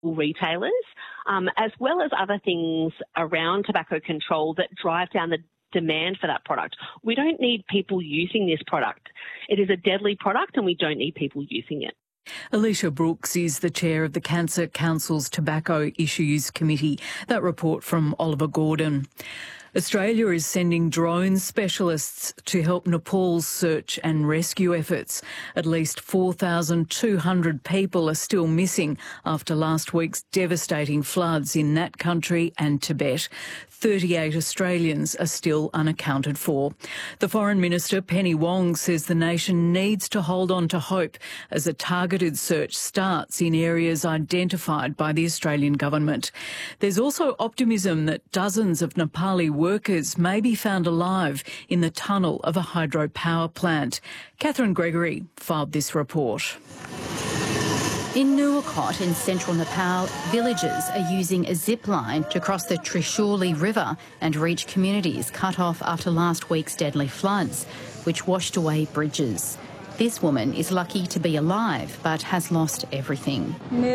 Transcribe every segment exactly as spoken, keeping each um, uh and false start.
retailers, um, as well as other things around tobacco control that drive down the demand for that product. We don't need people using this product. It is a deadly product and we don't need people using it. Alicia Brooks is the chair of the Cancer Council's Tobacco Issues Committee. That report from Oliver Gordon. Australia is sending drone specialists to help Nepal's search and rescue efforts. At least four thousand two hundred people are still missing after last week's devastating floods in that country and Tibet. thirty-eight Australians are still unaccounted for. The Foreign Minister, Penny Wong, says the nation needs to hold on to hope as a targeted search starts in areas identified by the Australian government. There's also optimism that dozens of Nepali workers may be found alive in the tunnel of a hydropower plant. Catherine Gregory filed this report. In Nuwakot in central Nepal, villagers are using a zip line to cross the Trishuli River and reach communities cut off after last week's deadly floods, which washed away bridges. This woman is lucky to be alive, but has lost everything. My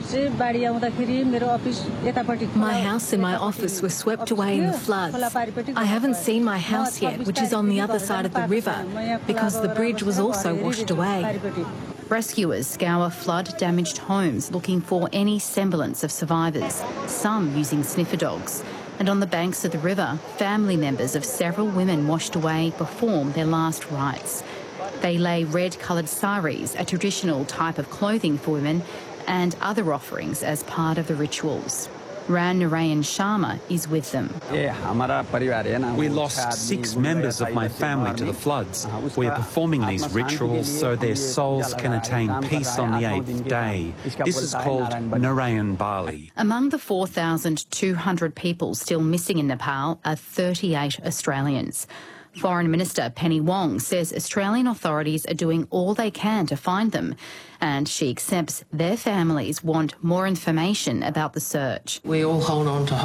house and my office were swept away in the floods. I haven't seen my house yet, which is on the other side of the river, because the bridge was also washed away. Rescuers scour flood-damaged homes looking for any semblance of survivors, some using sniffer dogs. And on the banks of the river, family members of several women washed away perform their last rites. They lay red-coloured saris, a traditional type of clothing for women, and other offerings as part of the rituals. Ran Narayan Sharma is with them. We lost six members of my family to the floods. We are performing these rituals so their souls can attain peace on the eighth day. This is called Narayan Bali. Among the four thousand two hundred people still missing in Nepal are thirty-eight Australians. Foreign Minister Penny Wong says Australian authorities are doing all they can to find them, and she accepts their families want more information about the search. We all hold on to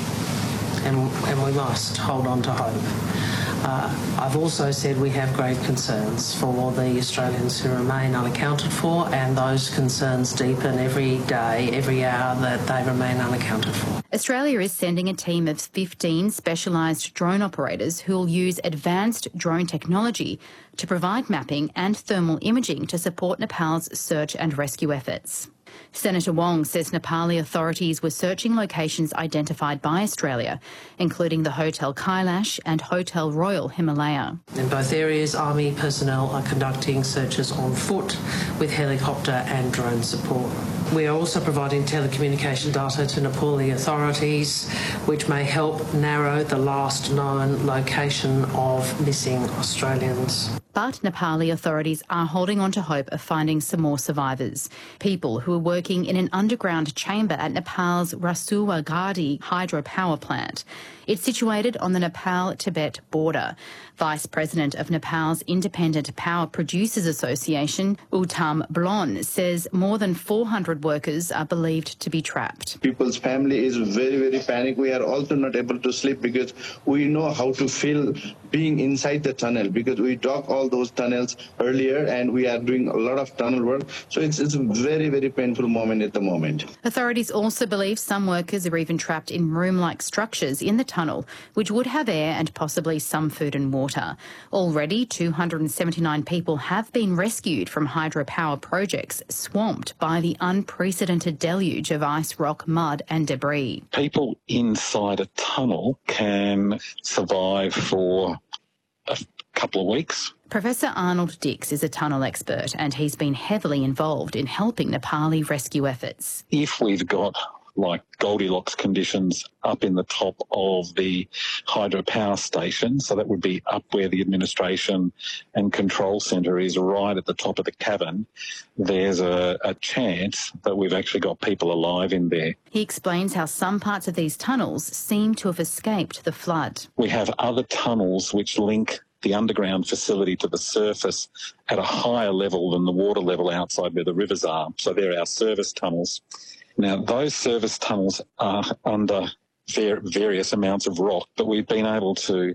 hope, and, and we must hold on to hope. Uh, I've also said we have great concerns for the Australians who remain unaccounted for, and those concerns deepen every day, every hour that they remain unaccounted for. Australia is sending a team of fifteen specialised drone operators who will use advanced drone technology to provide mapping and thermal imaging to support Nepal's search and rescue efforts. Senator Wong says Nepali authorities were searching locations identified by Australia, including the Hotel Kailash and Hotel Royal Himalaya. In both areas, Army personnel are conducting searches on foot with helicopter and drone support. We are also providing telecommunication data to Nepali authorities, which may help narrow the last known location of missing Australians. But Nepali authorities are holding on to hope of finding some more survivors. People who are working in an underground chamber at Nepal's Rasuwa Ghati hydropower plant. It's situated on the Nepal-Tibet border. Vice President of Nepal's Independent Power Producers Association, Uttam Blon, says more than four hundred workers are believed to be trapped. People's family is very, very panicked. We are also not able to sleep because we know how to feel being inside the tunnel, because we dug all those tunnels earlier and we are doing a lot of tunnel work. So it's, it's a very, very painful moment at the moment. Authorities also believe some workers are even trapped in room-like structures in the tunnel, which would have air and possibly some food and water. Already, two hundred seventy-nine people have been rescued from hydropower projects swamped by the unprecedented deluge of ice, rock, mud and debris. People inside a tunnel can survive for a couple of weeks. Professor Arnold Dix is a tunnel expert and he's been heavily involved in helping Nepali rescue efforts. If we've got like Goldilocks conditions up in the top of the hydropower station, so that would be up where the administration and control centre is, right at the top of the cavern, there's a, a chance that we've actually got people alive in there. He explains how some parts of these tunnels seem to have escaped the flood. We have other tunnels which link the underground facility to the surface at a higher level than the water level outside where the rivers are. So they're our service tunnels. Now, those service tunnels are under various amounts of rock, but we've been able to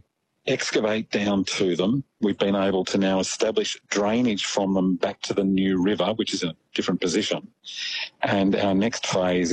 excavate down to them. We've been able to now establish drainage from them back to the new river, which is in a different position. And our next phase